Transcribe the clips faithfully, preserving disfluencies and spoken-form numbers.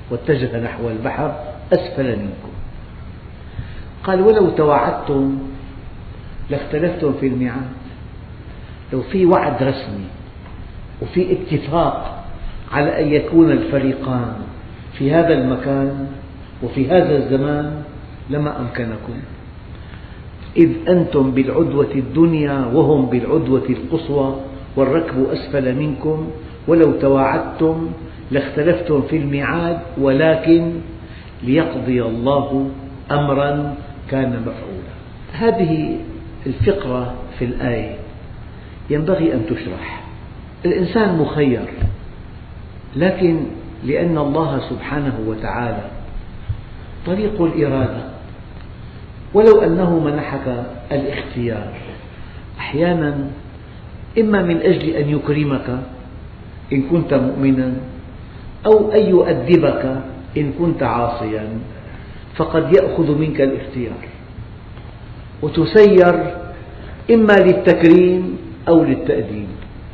واتجه نحو البحر أسفل منكم. قال ولو تواعدتم لاختلفتم في الميعاد. لو في وعد رسمي وفي اتفاق على أن يكون الفريقان في هذا المكان وفي هذا الزمان لما أمكنكم، إذ أنتم بالعدوة الدنيا وهم بالعدوة القصوى والركب أسفل منكم، ولو تواعدتم لاختلفتم في الميعاد ولكن ليقضي الله أمرا كان مفعولا. هذه الفقرة في الآية ينبغي أن تشرح. الإنسان مخير، لكن لأن الله سبحانه وتعالى طريق الإرادة، ولو أنه منحك الاختيار أحيانا إما من أجل أن يكرمك إن كنت مؤمنا، أو أن يؤدبك إن كنت عاصيا، فقد يأخذ منك الاختيار وتسير إما للتكريم أو للتأديب.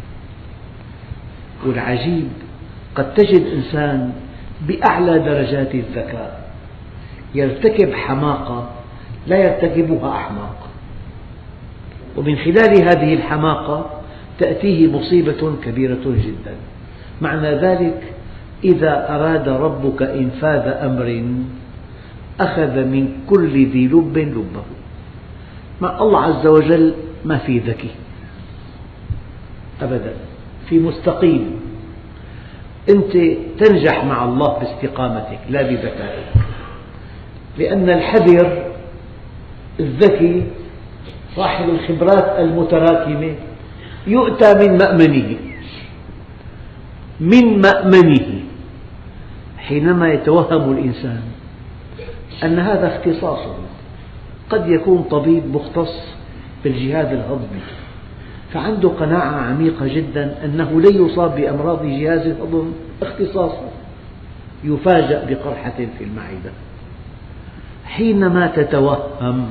والعجيب قد تجد إنسان بأعلى درجات الذكاء يرتكب حماقة لا يرتكبها أحمق، ومن خلال هذه الحماقة تأتيه مصيبة كبيرة جدا. معنى ذلك إذا أراد ربك إنفاذ أمر أخذ من كل ذي لب لبه. مع الله عز وجل ما في ذكي أبدا، في مستقيم. أنت تنجح مع الله باستقامتك لا بذكائك، لأن الحذر الذكي صاحب الخبرات المتراكمة يؤتى من مأمنه من مأمنه حينما يتوهم الإنسان أن هذا اختصاصه. قد يكون طبيب مختص بالجهاز الهضمي فعنده قناعة عميقة جدا أنه لن يصاب بأمراض جهاز الهضم، اختصاصه، يفاجأ بقرحة في المعدة. حينما تتوهم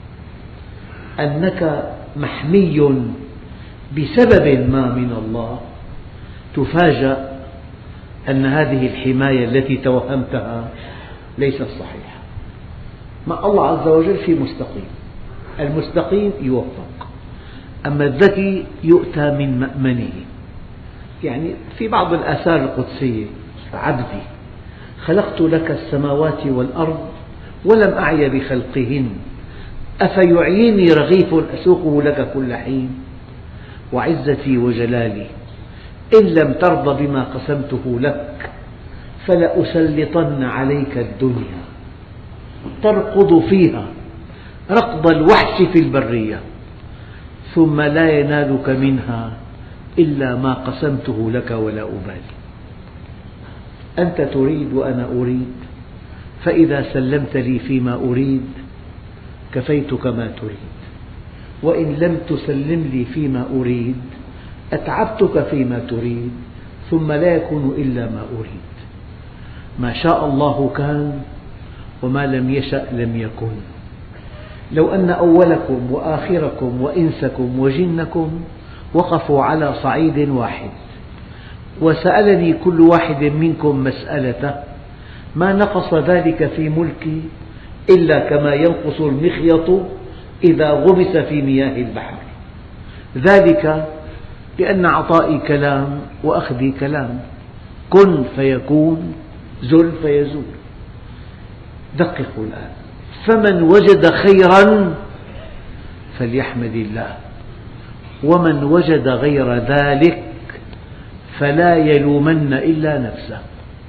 أنك محمي بسبب ما من الله تفاجأ أن هذه الحماية التي توهمتها ليست صحيحة. مع الله عز وجل في مستقيم، المستقيم يوفق، أما الذكي يؤتى من مأمنه. يعني في بعض الآثار القدسية: عبدي خلقت لك السماوات والأرض ولم أعي بخلقهن أفيعيني رغيف أسوقه لك كل حين، وعزتي وجلالي إن لم ترض بما قسمته لك فلأسلطن عليك الدنيا تركض فيها ركض الوحش في البرية ثم لا ينالك منها إلا ما قسمته لك ولا أبالي. أنت تريد وأنا أريد، فإذا سلمت لي فيما أريد كفيتك ما تريد، وإن لم تسلم لي فيما أريد أتعبتك فيما تريد ثم لا يكون إلا ما أريد. ما شاء الله كان وما لم يشأ لم يكن. لو أن أولكم وآخركم وإنسكم وجنكم وقفوا على صعيد واحد وسألني كل واحد منكم مسألته ما نقص ذلك في ملكي إلا كما ينقص المخيط إذا غمس في مياه البحر. ذلك لأن عطائي كلام وأخذي كلام، كن فيكون زل فيزول. دققوا الآن: فمن وجد خيرا فليحمد الله، ومن وجد غير ذلك فلا يلومن إلا نفسه.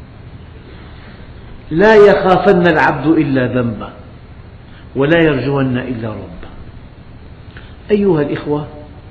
لا يخافن العبد إلا ذنبه ولا يرجون إلا ربه. أيها الإخوة،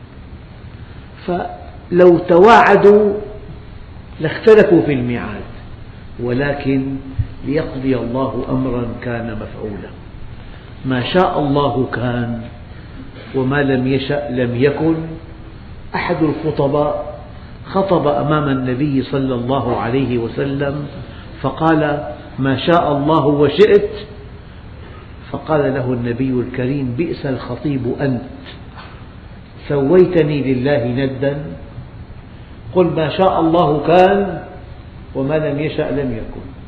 فلو تواعدوا لاختلفوا في الميعاد ولكن ليقضي الله أمرا كان مفعولا. ما شاء الله كان وما لم يشأ لم يكن. أحد الخطباء خطب أمام النبي صلى الله عليه وسلم فقال: ما شاء الله وشئت. فقال له النبي الكريم: بئس الخطيب أنت، سويتني لله ندا. قل ما شاء الله كان وما لم يشأ لم يكن.